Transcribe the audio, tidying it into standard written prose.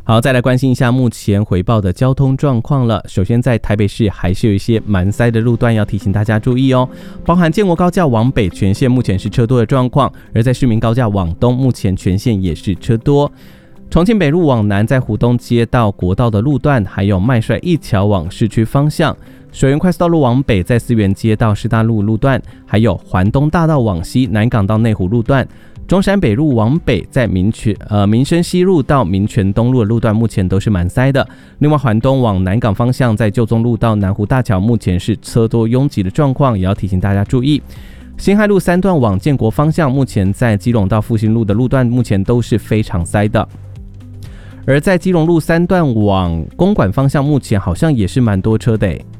好，再来关心一下目前回报的交通状况了。首先在台北市还是有一些蛮塞的路段要提醒大家注意哦，包含建国高架往北全线目前是车多的状况，而在市民高架往东目前全线也是车多。重庆北路往南在湖东街到国道的路段，还有麦帅一桥往市区方向，水源快速道路往北在思源街到师大路路段，还有环东大道往西南港到内湖路段，中山北路往北在民生西路到民权东路的路段目前都是蛮塞的。另外环东往南港方向在旧中路到南湖大桥目前是车多拥挤的状况，也要提醒大家注意。辛亥路3段往建国方向目前在基隆到复兴路的路段目前都是非常塞的。而在基隆路3段往公馆方向目前好像也是蛮多车的